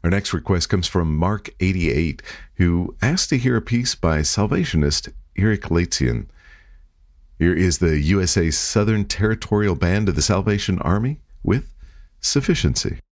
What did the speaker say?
Our next request comes from Mark88, who asked to hear a piece by Salvationist Eric Latzian. Here is the USA Southern Territorial Band of the Salvation Army with Sufficiency.